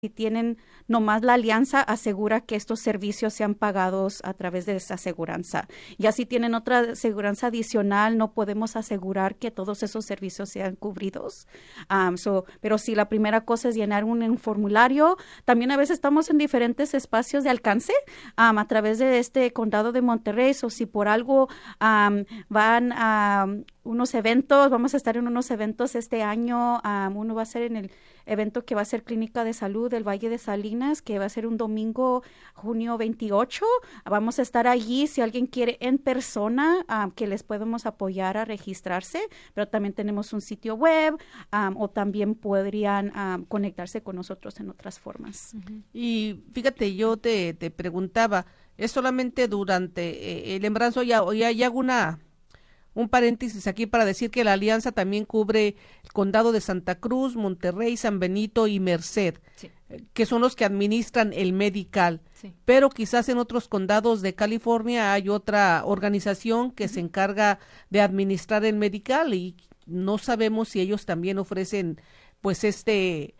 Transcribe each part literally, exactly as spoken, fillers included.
Si tienen nomás la alianza, asegura que estos servicios sean pagados a través de esa aseguranza. Ya si tienen otra aseguranza adicional, no podemos asegurar que todos esos servicios sean cubridos. Um, so, pero si la primera cosa es llenar un, un formulario, también a veces estamos en diferentes espacios de alcance um, a través de este condado de Monterrey. O so, si por algo um, van a um, unos eventos, vamos a estar en unos eventos este año, um, uno va a ser en el evento que va a ser Clínica de Salud del Valle de Salinas, que va a ser un domingo, junio veintiocho. Vamos a estar allí si alguien quiere en persona, um, que les podemos apoyar a registrarse, pero también tenemos un sitio web um, o también podrían um, conectarse con nosotros en otras formas. Uh-huh. Y fíjate, yo te, te preguntaba, ¿es solamente durante eh, el embarazo? Ya, ya, ya hago una... Un paréntesis aquí para decir que la alianza también cubre el condado de Santa Cruz, Monterrey, San Benito y Merced, sí, que son los que administran el medical. Sí. Pero quizás en otros condados de California hay otra organización que uh-huh. se encarga de administrar el medical y no sabemos si ellos también ofrecen pues este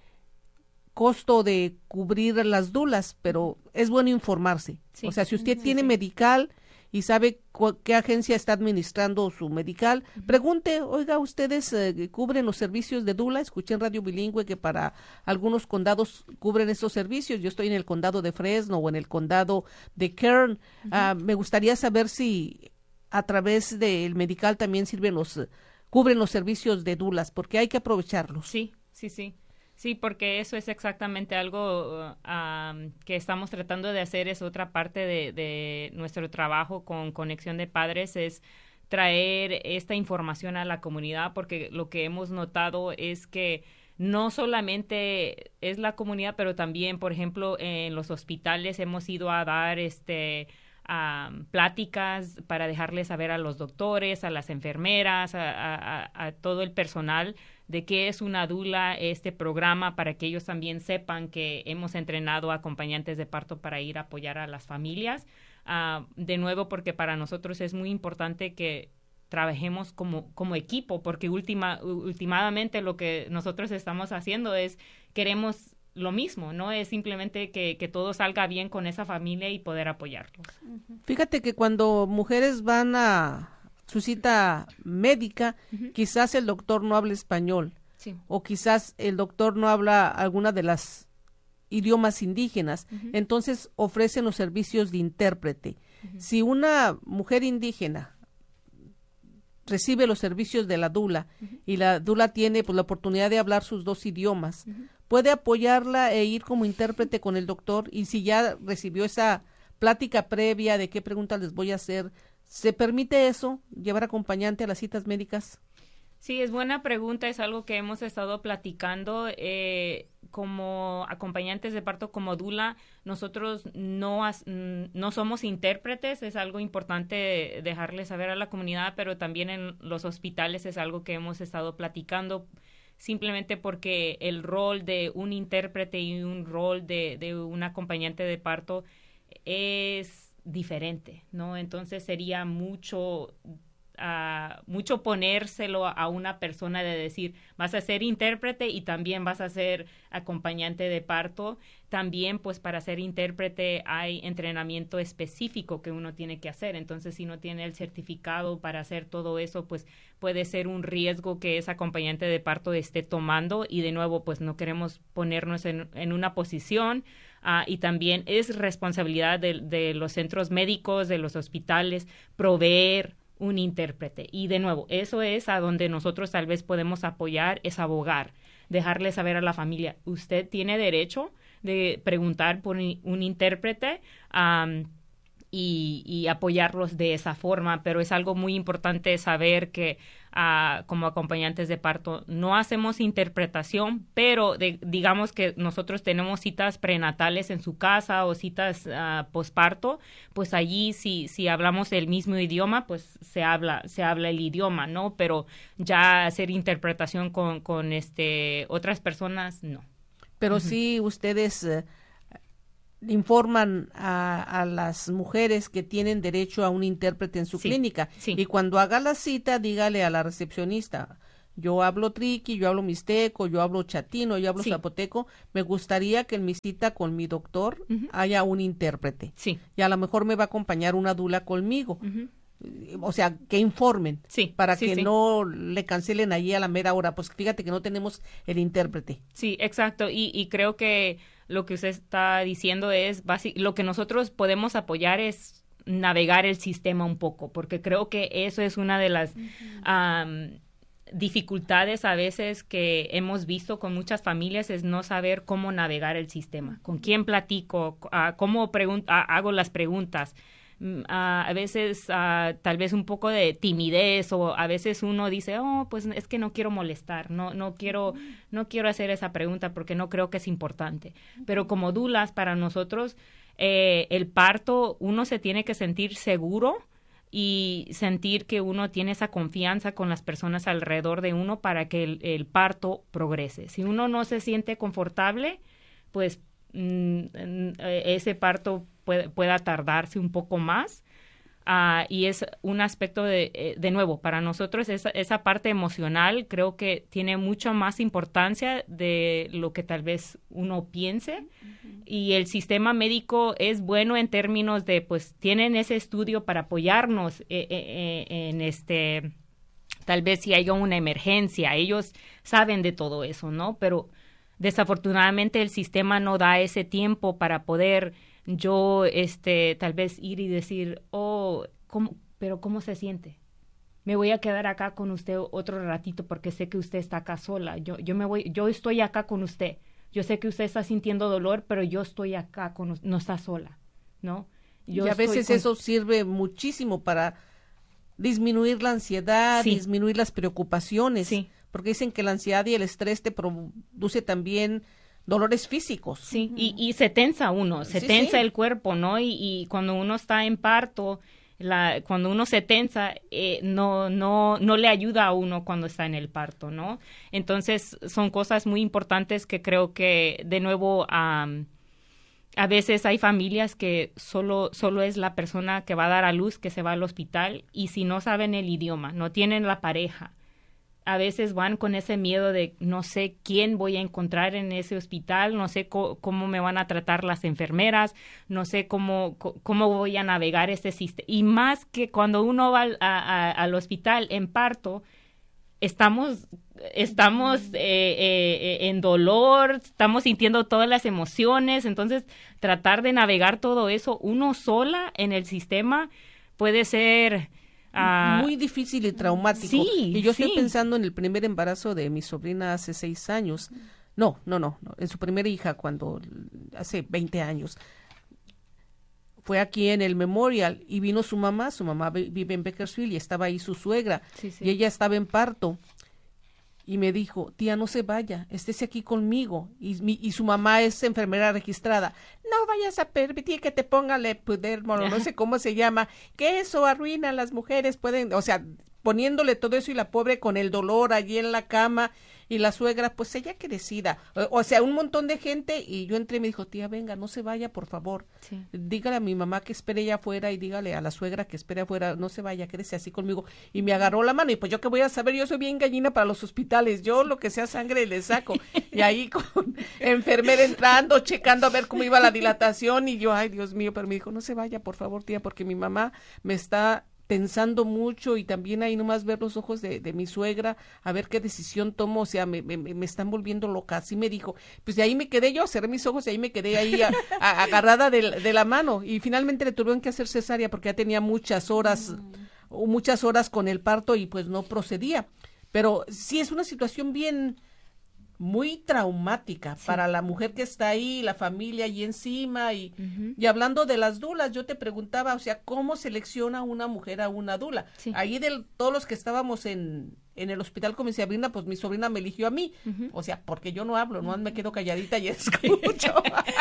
costo de cubrir las dulas, pero es bueno informarse. Sí. O sea, si usted sí, tiene sí. medical y sabe cu- qué agencia está administrando su medical, uh-huh. pregunte, oiga, ¿ustedes eh, cubren los servicios de dula? Escuché en Radio Bilingüe que para algunos condados cubren estos servicios. Yo estoy en el condado de Fresno o en el condado de Kern. Uh-huh. Uh, me gustaría saber si a través del medical también sirven los, uh, cubren los servicios de dulas, porque hay que aprovecharlos. Sí, sí, sí. Sí, porque eso es exactamente algo um, que estamos tratando de hacer, es otra parte de, de nuestro trabajo con Conexión de Padres, es traer esta información a la comunidad, porque lo que hemos notado es que no solamente es la comunidad, pero también, por ejemplo, en los hospitales hemos ido a dar este um, pláticas para dejarles saber a los doctores, a las enfermeras, a, a, a todo el personal de qué es una dula, este programa, para que ellos también sepan que hemos entrenado a acompañantes de parto para ir a apoyar a las familias. Uh, de nuevo, porque para nosotros es muy importante que trabajemos como, como equipo, porque última, últimamente lo que nosotros estamos haciendo es, queremos lo mismo, ¿no? Es simplemente que, que todo salga bien con esa familia y poder apoyarlos. Fíjate que cuando mujeres van a su cita médica, uh-huh. quizás el doctor no habla español, sí. o quizás el doctor no habla alguna de las idiomas indígenas, uh-huh. entonces ofrecen los servicios de intérprete. Uh-huh. Si una mujer indígena recibe los servicios de la dula uh-huh. y la dula tiene pues la oportunidad de hablar sus dos idiomas, uh-huh. puede apoyarla e ir como intérprete con el doctor, y si ya recibió esa plática previa de qué preguntas les voy a hacer, ¿se permite eso, llevar acompañante a las citas médicas? Sí, es buena pregunta, es algo que hemos estado platicando. Eh, como acompañantes de parto, como dula, nosotros no, as, no somos intérpretes, es algo importante dejarle saber a la comunidad, pero también en los hospitales es algo que hemos estado platicando, simplemente porque el rol de un intérprete y un rol de, de un acompañante de parto es diferente, ¿no? Entonces sería mucho uh, mucho ponérselo a una persona de decir, vas a ser intérprete y también vas a ser acompañante de parto. También, pues, para ser intérprete hay entrenamiento específico que uno tiene que hacer. Entonces, si no tiene el certificado para hacer todo eso, pues puede ser un riesgo que ese acompañante de parto esté tomando, y de nuevo, pues no queremos ponernos en, en una posición. Uh, y también es responsabilidad de, de los centros médicos, de los hospitales, proveer un intérprete. Y de nuevo, eso es a donde nosotros tal vez podemos apoyar, es abogar, dejarle saber a la familia, usted tiene derecho de preguntar por un, un intérprete um, y, y apoyarlos de esa forma, pero es algo muy importante saber que Uh, como acompañantes de parto no hacemos interpretación, pero de, digamos que nosotros tenemos citas prenatales en su casa o citas uh, posparto, pues allí si si hablamos el mismo idioma, pues se habla se habla el idioma, ¿no? Pero ya hacer interpretación con con este otras personas, no. Pero Uh-huh. sí ustedes uh, informan a, a las mujeres que tienen derecho a un intérprete en su sí, clínica, sí. y cuando haga la cita dígale a la recepcionista, yo hablo triqui, yo hablo mixteco, yo hablo chatino, yo hablo sí. zapoteco, me gustaría que en mi cita con mi doctor uh-huh. haya un intérprete. Sí. Y a lo mejor me va a acompañar una dula conmigo. Uh-huh. O sea, que informen sí, para sí, que sí. no le cancelen allí a la mera hora. Pues fíjate que no tenemos el intérprete. Sí, exacto. Y, y creo que lo que usted está diciendo es, básic- lo que nosotros podemos apoyar es navegar el sistema un poco, porque creo que eso es una de las uh-huh. um, dificultades a veces que hemos visto con muchas familias, es no saber cómo navegar el sistema, con quién platico, uh, cómo pregun- uh, hago las preguntas. Uh, a veces uh, tal vez un poco de timidez, o a veces uno dice, oh, pues es que no quiero molestar, no no quiero no quiero hacer esa pregunta porque no creo que es importante. Pero como dulas, para nosotros eh, el parto, uno se tiene que sentir seguro y sentir que uno tiene esa confianza con las personas alrededor de uno para que el, el parto progrese. Si uno no se siente confortable, pues mm, ese parto puede, pueda tardarse un poco más. Uh, y es un aspecto de, de nuevo, para nosotros esa, esa parte emocional creo que tiene mucha más importancia de lo que tal vez uno piense. Uh-huh. Y el sistema médico es bueno en términos de, pues, tienen ese estudio para apoyarnos eh, eh, en este, tal vez si haya una emergencia, ellos saben de todo eso, ¿no? Pero desafortunadamente el sistema no da ese tiempo para poder yo, este, tal vez ir y decir, oh, ¿cómo, pero ¿cómo se siente? Me voy a quedar acá con usted otro ratito porque sé que usted está acá sola. Yo, yo me voy, yo estoy acá con usted. Yo sé que usted está sintiendo dolor, pero yo estoy acá con usted. No está sola, ¿no? Yo y a veces con... eso sirve muchísimo para disminuir la ansiedad, sí. disminuir las preocupaciones. Sí. Porque dicen que la ansiedad y el estrés te produce también dolores físicos. Sí, uh-huh. y, y se tensa uno, se sí, tensa sí. el cuerpo, ¿no? Y, y cuando uno está en parto, la, cuando uno se tensa, eh, no, no, no le ayuda a uno cuando está en el parto, ¿no? Entonces, son cosas muy importantes que creo que, de nuevo, um, a veces hay familias que solo, solo es la persona que va a dar a luz que se va al hospital, y si no saben el idioma, no tienen la pareja, a veces van con ese miedo de no sé quién voy a encontrar en ese hospital, no sé co- cómo me van a tratar las enfermeras, no sé cómo, co- cómo voy a navegar este sistema. Y más que cuando uno va al, a, a, al hospital en parto, estamos, estamos eh, eh, en dolor, estamos sintiendo todas las emociones, entonces tratar de navegar todo eso uno sola en el sistema puede ser... Uh, muy difícil y traumático. Sí, y yo sí. estoy pensando en el primer embarazo de mi sobrina hace seis años. No, no, no, no, en su primera hija cuando hace veinte años. Fue aquí en el Memorial y vino su mamá, su mamá vive en Bakersfield y estaba ahí su suegra. Sí, sí. Y ella estaba en parto. Y me dijo, tía, no se vaya, estése aquí conmigo. Y, mi, y su mamá es enfermera registrada. No vayas a permitir que te pongan el epidermo, no sé cómo se llama, que eso arruina a las mujeres, pueden, o sea, poniéndole todo eso y la pobre con el dolor allí en la cama. Y la suegra, pues ella que decida. O, o sea, un montón de gente. Y yo entré y me dijo, tía, venga, no se vaya, por favor. Sí. Dígale a mi mamá que espere ella afuera y dígale a la suegra que espere afuera. No se vaya, quédese así conmigo. Y me agarró la mano. Y pues yo qué voy a saber, yo soy bien gallina para los hospitales. Yo lo que sea sangre le saco. Y ahí con enfermera entrando, checando a ver cómo iba la dilatación. Y yo, ay, Dios mío, pero me dijo, no se vaya, por favor, tía, porque mi mamá me está pensando mucho y también ahí nomás ver los ojos de, de mi suegra, a ver qué decisión tomo, o sea, me, me, me están volviendo loca, así me dijo. Pues de ahí me quedé yo, cerré mis ojos y ahí me quedé ahí a, a, agarrada de, de la mano y finalmente le tuvieron que hacer cesárea porque ya tenía muchas horas, mm. muchas horas con el parto y pues no procedía. Pero sí es una situación bien... muy traumática sí. para la mujer que está ahí, la familia ahí encima y, uh-huh. y hablando de las dulas, yo te preguntaba, o sea, ¿cómo selecciona una mujer a una dula? Sí. Ahí de todos los que estábamos en, en el hospital con mi sobrina, pues mi sobrina me eligió a mí, uh-huh. o sea, porque yo no hablo, no me quedo calladita y escucho.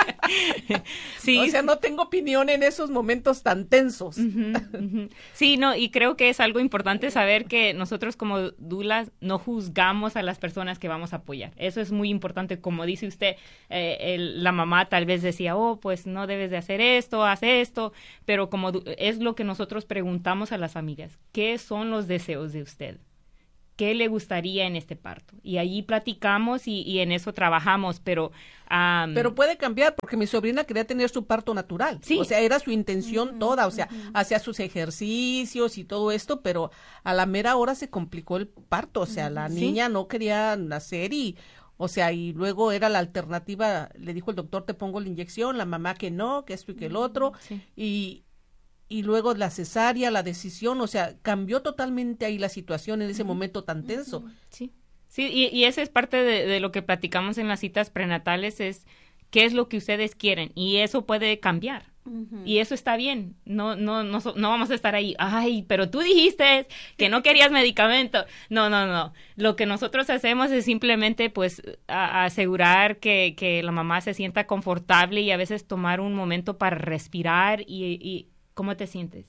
sí, o sea, sí. no tengo opinión en esos momentos tan tensos. Uh-huh, uh-huh. Sí, no, y creo que es algo importante saber que nosotros como dulas no juzgamos a las personas que vamos a apoyar. Eso es muy importante, como dice usted, eh, el, la mamá tal vez decía, oh, pues no debes de hacer esto, haz esto, pero como es lo que nosotros preguntamos a las familias, ¿qué son los deseos de usted? qué le gustaría en este parto. Y allí platicamos y, y en eso trabajamos, pero... Um, pero puede cambiar, porque mi sobrina quería tener su parto natural. Sí. O sea, era su intención uh-huh, toda, o sea, uh-huh. hacía sus ejercicios y todo esto, pero a la mera hora se complicó el parto, o sea, la ¿Sí? niña no quería nacer y... O sea, y luego era la alternativa, le dijo el doctor, te pongo la inyección, la mamá que no, que esto y que el otro, sí. y, y luego la cesárea, la decisión, o sea, cambió totalmente ahí la situación en ese momento tan tenso. Sí, sí, y, y esa es parte de, de lo que platicamos en las citas prenatales, es qué es lo que ustedes quieren, y eso puede cambiar. Uh-huh. Y eso está bien, no, no, no, no vamos a estar ahí, ay, pero tú dijiste que no querías medicamento. No, no, no. Lo que nosotros hacemos es simplemente, pues, a, a asegurar que, que la mamá se sienta confortable y a veces tomar un momento para respirar y, y ¿cómo te sientes?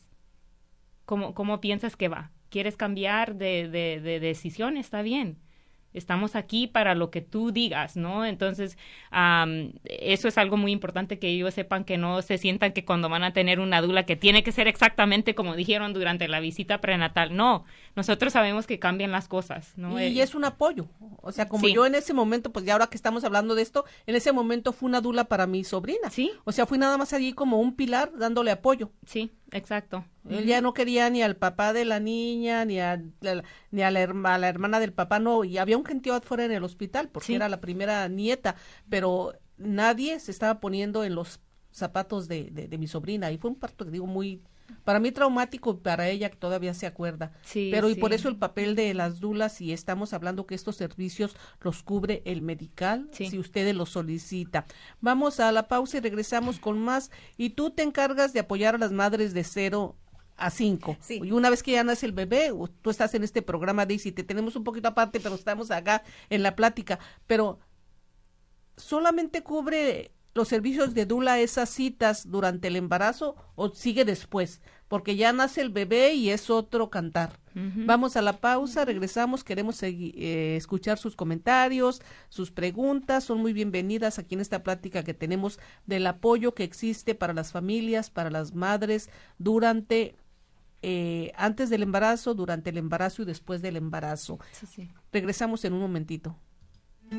¿Cómo, cómo piensas que va? ¿Quieres cambiar de, de, de decisión? Está bien. Estamos aquí para lo que tú digas, ¿no? Entonces, um, eso es algo muy importante, que ellos sepan, que no se sientan que cuando van a tener una dula que tiene que ser exactamente como dijeron durante la visita prenatal. No, nosotros sabemos que cambian las cosas, ¿no? Y eh, es un apoyo. O sea, como sí. yo en ese momento, pues ya ahora que estamos hablando de esto, en ese momento fue una dula para mi sobrina. Sí. O sea, fui nada más allí como un pilar dándole apoyo. Sí, exacto. Él ya no quería ni al papá de la niña, ni a la, ni a la, a la hermana del papá, no, y había un gentío afuera en el hospital, porque sí. era la primera nieta, pero nadie se estaba poniendo en los zapatos de, de, de mi sobrina, y fue un parto, digo, muy, para mí traumático, para ella que todavía se acuerda, sí, pero sí. y por eso el papel de las dulas, y estamos hablando que estos servicios los cubre el medical, sí. si ustedes los solicita. Vamos a la pausa y regresamos con más, y tú te encargas de apoyar a las madres de cero a cinco. Sí. Y una vez que ya nace el bebé, tú estás en este programa, Daisy, te tenemos un poquito aparte, pero estamos acá en la plática, pero ¿solamente cubre los servicios de dula esas citas durante el embarazo o sigue después? Porque ya nace el bebé y es otro cantar. Uh-huh. Vamos a la pausa, regresamos, queremos segui- eh, escuchar sus comentarios, sus preguntas, son muy bienvenidas aquí en esta plática que tenemos del apoyo que existe para las familias, para las madres durante Eh, antes del embarazo, durante el embarazo y después del embarazo. Sí, sí. Regresamos en un momentito.